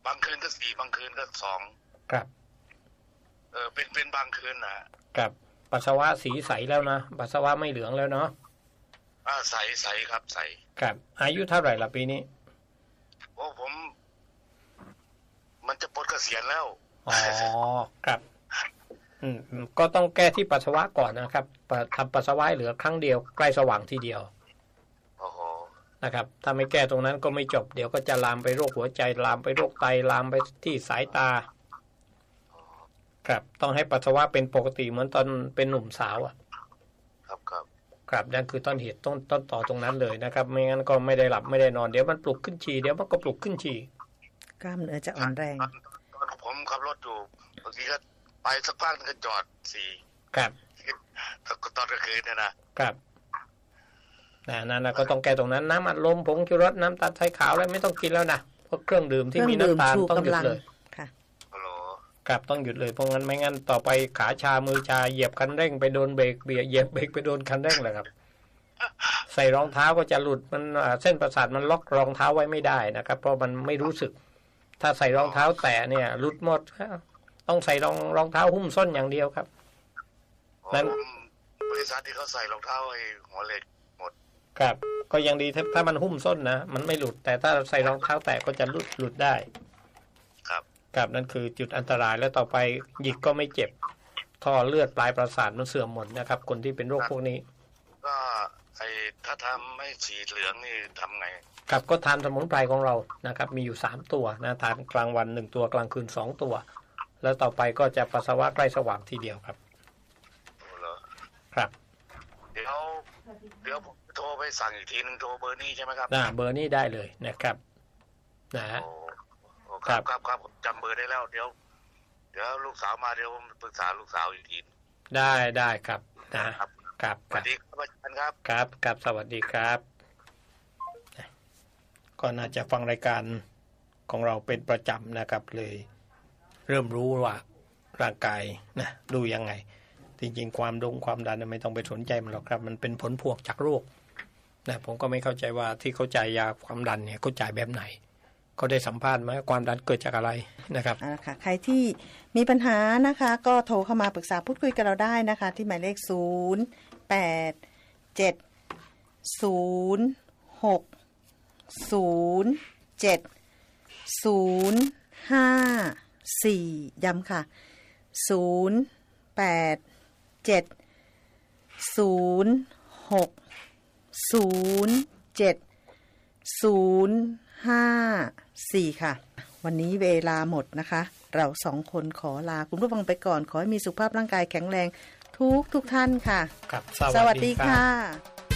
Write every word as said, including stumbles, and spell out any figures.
บางคืนก็สี่บางคืนก็สองครับเออเป็นเป็นบางคืนนะครับปัสสาวะสีใสแล้วนะปัสสาวะไม่เหลืองแล้วเนาะอ่าใสใสครับใสครับอายุเท่าไหร่ละปีนี้โอ้ผมมันจะปลดเกษียณแล้วอ๋อครับอืมก็ต้องแก้ที่ปัสสาวะก่อนนะครับทำปัสสาวะเหลือครั้งเดียวใกล้สว่างทีเดียวโอ้โหนะครับถ้าไม่แก้ตรงนั้นก็ไม่จบเดี๋ยวก็จะลามไปโรคหัวใจลามไปโรคไตลามไปที่สายตาครับต้องให้ปัสสาวะเป็นปกติเหมือนตอนเป็นหนุ่มสาวอ่ะครับครับครับนั่นคือต้นเหตุต้นต้นต่อตรงนั้นเลยนะครับไม่งั้นก็ไม่ได้หลับไม่ได้นอนเดี๋ยวมันปลุกขึ้นฉี่เดี๋ยวมันก็ปลุกขึ้นฉี่กล้ามเนื้อจะอ่อนแรงตอนผมขับรถอยู่บางทีก็ไปสักพักนึงก็จอดสี่ครับตอนกลางคืนเนี่ยนะครับนะนั่นนะก็ต้องแก้ตรงนั้นน้ำอัดลมผงชูรสน้ำตาลทรายขาวอะไรไม่ต้องกินแล้วนะพวกเครื่องดื่มที่มีน้ำตาลต้องหยุดเลยค่ะฮัลโหลครับต้องหยุดเลยเพราะงั้นไม่งั้นต่อไปขาชามือชาเหยียบคันเร่งไปโดนเบรกเบียเหยียบเบรกไปโดนคันเร่งเลยครับใส่รองเท้าก็จะหลุดมันเส้นประสาทมันล็อกรองเท้าไว้ไม่ได้นะครับเพราะมันไม่รู้สึกถ้าใส่รองเท้าแตะเนี่ยหลุดหมดต้องใส่รองรองเท้าหุ้มส้นอย่างเดียวครับนั้นบริษัทที่เขาใส่รองเท้าไอ้หัวเหล็กหมดครับก็ยังดีถ้าถ้ามันหุ้มส้นนะมันไม่หลุดแต่ถ้าใส่รองเท้าแตะก็จะหลุดหลุดได้ครับครับนั่นคือจุดอันตรายแล้วต่อไปหยิกก็ไม่เจ็บท่อเลือดปลายประสาทมันเสื่อมหมดนะครับคนที่เป็นโรคพวกนี้ก็ไอ้ถ้าทำไม่ฉีดเหลืองนี่ทำไงครับก็ทานสมุนไพรของเรานะครับมีอยู่สามตัวนะทานกลางวันหนึ่งตัวกลางคืนสองตัวแล้วต่อไปก็จะปัสสาวะใกล้สว่างทีเดียวครับเหรอครับเดี๋ยวเดี๋ยวผมโทรไปสั่งอีกทีนึงโทรเบอร์นี้ใช่ไหมครับน่าเบอร์นี้ได้เลยนะครับนะฮะครับครับครับจำเบอร์ได้แล้วเดี๋ยวเดี๋ยวลูกสาวมาเดี๋ยวผมปรึกษาลูกสาวอีกทีได้ได้ครับนะครับครับสวัสดีครับอาจารย์ครับครับครับสวัสดีครับก็น่าจะฟังรายการของเราเป็นประจำนะครับเลยเริ่มรู้ว่าร่างกายนะดูยังไงจริงๆความดงความดันไม่ต้องไปสนใจมันหรอกครับมันเป็นผลพวงจากโรคนะผมก็ไม่เข้าใจว่าที่เขาจ่ายยาความดันเนี่ยเขาจ่ายแบบไหนเขาได้สัมภาษณ์ไหมความดันเกิดจากอะไรนะครับอ่าค่ะใครที่มีปัญหานะคะก็โทรเข้ามาปรึกษาพูดคุยกับเราได้นะคะที่หมายเลขศูนย์แปดเจ็ดศูนย์หกศูนย์เจ็ดศูนย์ห้าสี่ย้ำค่ะศูนย์แปดเจ็ดศูนย์หกศูนย์เจ็ดศูนย์ห้าสี่ค่ะวันนี้เวลาหมดนะคะเราสองคนขอลาคุณผู้ฟังไปก่อนขอให้มีสุขภาพร่างกายแข็งแรงทุกทุกท่านค่ะครับสวัสดีค่ะ